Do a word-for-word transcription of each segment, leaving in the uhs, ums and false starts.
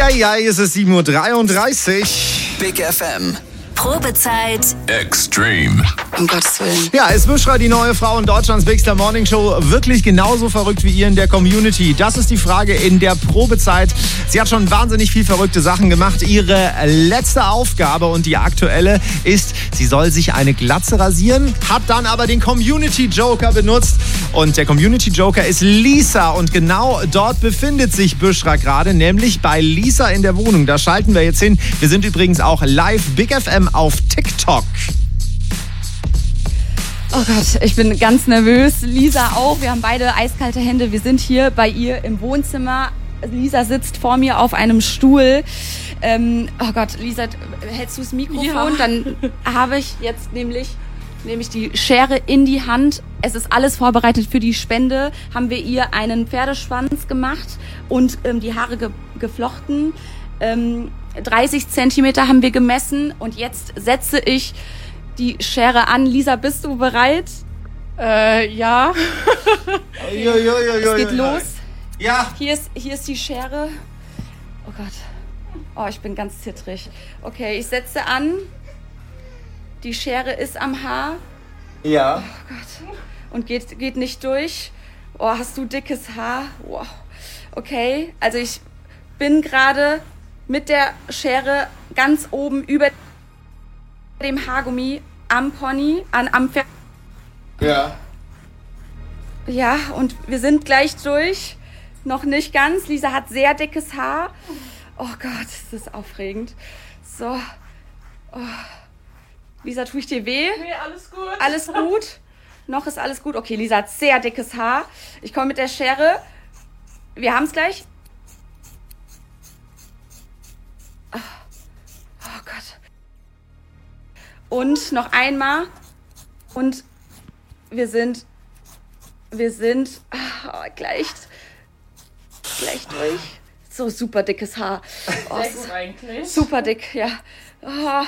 Eieiei, es ist sieben Uhr dreiunddreißig. Big F M. Probezeit Extreme. Um Gottes Willen. Ja, ist Bushra, die neue Frau in Deutschlands Big Morning Show, wirklich genauso verrückt wie ihr in der Community? Das ist die Frage in der Probezeit. Sie hat schon wahnsinnig viel verrückte Sachen gemacht. Ihre letzte Aufgabe und die aktuelle ist, sie soll sich eine Glatze rasieren, hat dann aber den Community Joker benutzt. Und der Community Joker ist Lisa. Und genau dort befindet sich Bushra gerade, nämlich bei Lisa in der Wohnung. Da schalten wir jetzt hin. Wir sind übrigens auch live Big F M auf TikTok. Oh Gott, ich bin ganz nervös. Lisa auch. Wir haben beide eiskalte Hände. Wir sind hier bei ihr im Wohnzimmer. Lisa sitzt vor mir auf einem Stuhl. Ähm, oh Gott, Lisa, hältst du das Mikrofon? Ja. Dann habe ich jetzt nämlich, nämlich die Schere in die Hand. Es ist alles vorbereitet für die Spende. Haben wir ihr einen Pferdeschwanz gemacht und ähm, die Haare ge- geflochten. Ähm, dreißig Zentimeter haben wir gemessen und jetzt setze ich die Schere an. Lisa, bist du bereit? Äh, ja. Es geht los. Ja. Hier ist, hier ist die Schere. Oh Gott. Oh, ich bin ganz zittrig. Okay, ich setze an. Die Schere ist am Haar. Ja. Oh Gott. Und geht, geht nicht durch. Oh, hast du dickes Haar? Wow. Okay, also ich bin gerade mit der Schere ganz oben über dem Haargummi am Pony, an, am Pferd. Ja. Ja, und wir sind gleich durch. Noch nicht ganz. Lisa hat sehr dickes Haar. Oh Gott, das ist aufregend. So. Oh. Lisa, tue ich dir weh? Nee, alles gut. Alles gut? Noch ist alles gut. Okay, Lisa hat sehr dickes Haar. Ich komme mit der Schere. Wir haben es gleich. Oh. Oh Gott. Und noch einmal. Und wir sind, wir sind oh, gleich, gleich durch. So super dickes Haar. Oh, Sehr gut eigentlich. super dick, ja. Oh,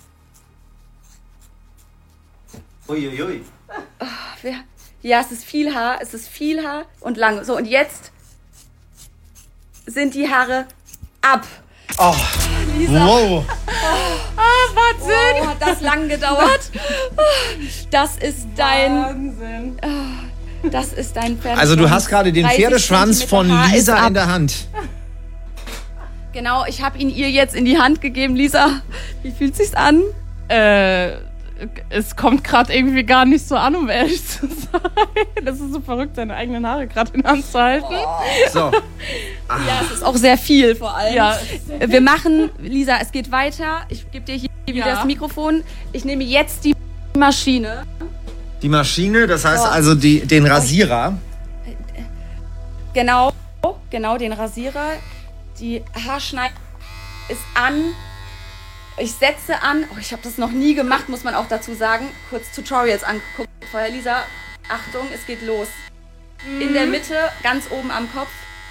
Uiuiui. wer, ja, es ist viel Haar, es ist viel Haar und lang. So, und jetzt sind die Haare ab. Oh. Lisa. Wow. Ah, Wahnsinn. Wow, hat das lang gedauert? Das ist dein, Wahnsinn. das ist dein Pferdeschwanz. Also du hast gerade den dreißig Pferdeschwanz von Zentimeter Haar ist Lisa ab. in der Hand. Genau, ich habe ihn ihr jetzt in die Hand gegeben. Lisa, wie fühlt sich's an? Äh, es kommt gerade irgendwie gar nicht so an, um ehrlich zu sein. Das ist so verrückt, seine eigenen Haare gerade in der Hand zu halten. So. Ja, es ist auch sehr viel vor allem. Ja. Wir machen, Lisa, es geht weiter. Ich gebe dir hier wieder Ja. das Mikrofon. Ich nehme jetzt die Maschine. Die Maschine, das heißt So. also die, den Rasierer. Genau, genau, den Rasierer. Die Haarschneide ist an. Ich setze an. Oh, ich habe das noch nie gemacht, muss man auch dazu sagen. Kurz Tutorials angeguckt. Vorher, Lisa, Achtung, es geht los. In der Mitte, ganz oben am Kopf.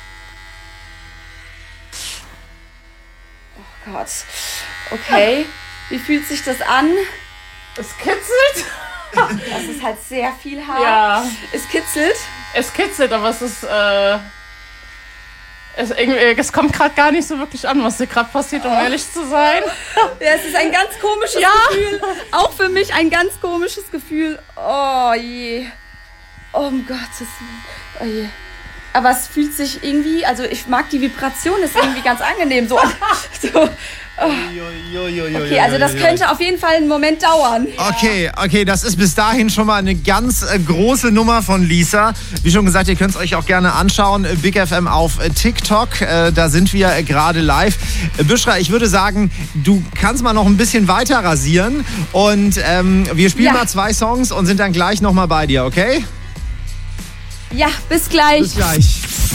Oh Gott. Okay. Wie fühlt sich das an? Es kitzelt. Das ist halt sehr viel Haar. Ja, Es kitzelt. es kitzelt, aber es ist, äh, es, irgendwie, es kommt gerade gar nicht so wirklich an, was hier gerade passiert, um ehrlich zu sein. Ja, es ist ein ganz komisches Ja. Gefühl. Auch für mich ein ganz komisches Gefühl. Oh je. Oh, um Gottes Willen. Oh je. Aber es fühlt sich irgendwie, also ich mag die Vibration, ist irgendwie ganz angenehm. So, so. Oh. Okay, also das könnte auf jeden Fall einen Moment dauern. Okay, okay, das ist bis dahin schon mal eine ganz äh, große Nummer von Lisa. Wie schon gesagt, ihr könnt es euch auch gerne anschauen. Big F M auf äh, TikTok, äh, da sind wir äh, gerade live. Äh, Bushra, ich würde sagen, du kannst mal noch ein bisschen weiter rasieren und ähm, wir spielen Ja. mal zwei Songs und sind dann gleich nochmal bei dir, okay? Ja, bis gleich. Bis gleich.